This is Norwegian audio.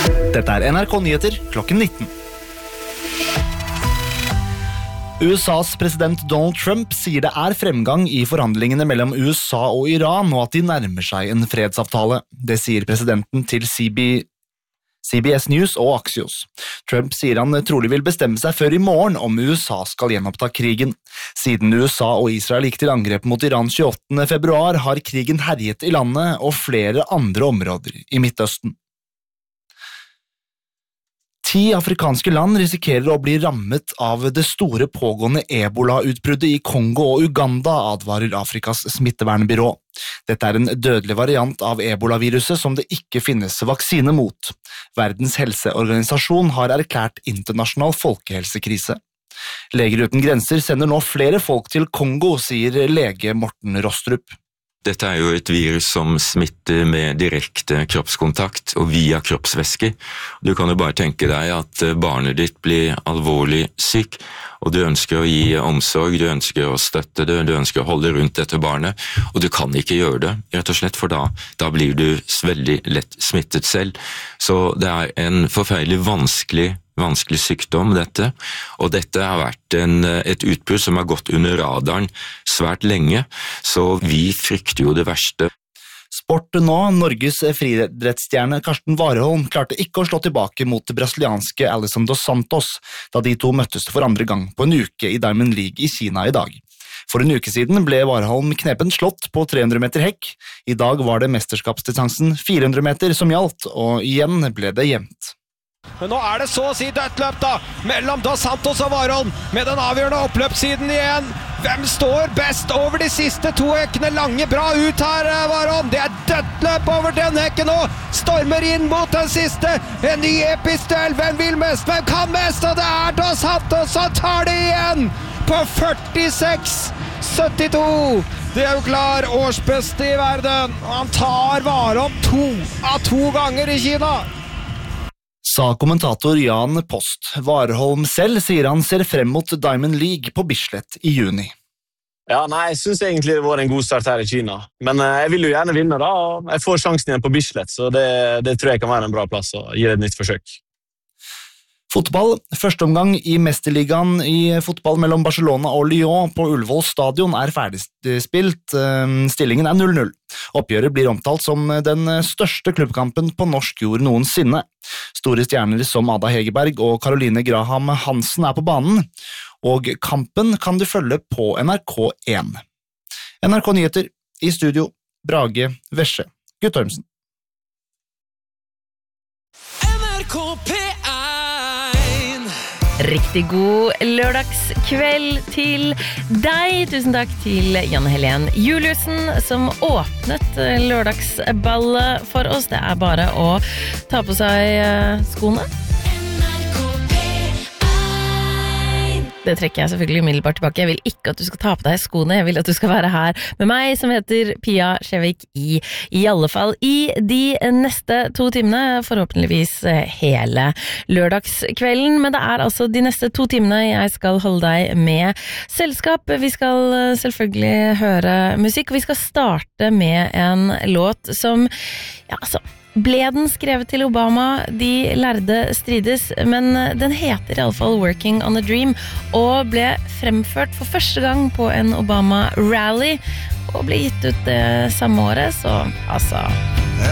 Dette NRK Nyheter klokken 19. USAs president Donald Trump sier det fremgang i forhandlingene mellom USA og Iran, og at de nærmer seg en fredsavtale. Det sier presidenten til CBS News og Axios. Trump sier han trolig vil bestemme seg før i morgen om USA skal gjenoppta krigen. Siden USA og Israel gikk til angrep mot Iran 28. februar, har krigen herjet i landet og flere andre områder i Midtøsten. 10 afrikanske land risikerer å bli rammet av det store pågående Ebola-utbruddet i Kongo og Uganda, advarer Afrikas smittevernbyrå. Dette en dødelig variant av Ebola-viruset som det ikke finnes vaksine mot. Verdens helseorganisasjon har erklært internasjonal folkehelsekrise. Leger uten grenser sender nå flere folk til Kongo, sier lege Morten Rostrup. Dette jo et virus som smitter med direkte kroppskontakt og via kroppsvæsker. Du kan jo bare tenke deg at barnet ditt blir alvorlig syk, og du ønsker å gi omsorg, du ønsker å støtte det, du ønsker å holde rundt dette barnet, og du kan ikke gjøre det, rett og slett, for da blir du veldig lett smittet selv. Så det en forferdelig vanskelig sykdom, dette, og dette har vært et utbrudd som har gått under radaren svært lenge, så vi frykter jo det verste. Sport nå, Norges friidrettsstjerne Karsten Warholm klarte ikke å slå tilbake mot det brasilianske Alisson dos Santos, da de to møttes for andre gang på en uke i Diamond League i Kina i dag. For en uke siden ble Warholm knepen slått på 300 meter hekk. I dag var det mesterskapsdistansen 400 meter som gjaldt, og igjen ble det jevnt. Men nå det så å si dødt løp da, mellom Dos Santos og Warholm, med den avgjørende oppløpssiden igjen. Hvem står best over de siste 2 hekkene? Lange bra ut her, Warholm. Det dødt løp over den hekken nå. Stormer inn mot den siste. En ny episk duell. Hvem vil mest? Hvem kan mest? Og det Dos Santos som tar det igjen på 46,72. Det jo klar årsbeste i verden. Og han tar Warholm 2 av 2 ganger i Kina. Sa kommentator Jan Post. Warholm selv sier han ser frem mot Diamond League på Bislett i juni. Ja, jeg synes egentlig det var en god start her i Kina. Men jeg vil jo gjerne vinne da. Jeg får sjansen igjen på Bislett, så det tror jeg kan være en bra plass og gi et nytt forsøk. Fotball. Første omgang i Mesterligaen i fotball mellom Barcelona og Lyon på Ullevål stadion ferdigspilt. Stillingen 0-0. Oppgjøret blir omtalt som den største klubbkampen på norsk jord noensinne. Store stjerner som Ada Hegerberg og Caroline Graham Hansen på banen, og kampen kan du følge på NRK1. NRK Nyheter, i studio, Brage Vesje, Guttormsen. NRK P1. Riktig god lørdagskveld til deg. Tusen takk til Janne Helen Juliussen som åpnet lørdagsballet for oss. Det bare å ta på seg skoene. Det trekker jeg selvfølgelig umiddelbart tilbake. Jeg vil ikke at du skal ta på deg skoene. Jeg vil at du skal være her med meg, som heter Pia Skjevik, i alle fall i de neste 2 timene, forhåpentligvis hele lørdagskvelden. Men det altså de neste 2 timene jeg skal holde deg med selskap. Vi skal selvfølgelig høre musikk, og vi skal starte med en låt som, ble den skrevet til Obama? De lærde strides, men den heter i alle fall Working on a Dream, og ble fremført for første gang på en Obama-rally, og ble gitt ut det samme året, så